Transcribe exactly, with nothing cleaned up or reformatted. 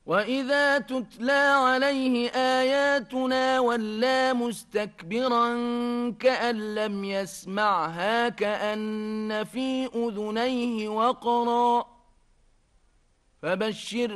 وإذا تتلى عليه آياتنا ولى مستكبرا كأن لم يسمعها كأن في أذنيه وقرا فبشر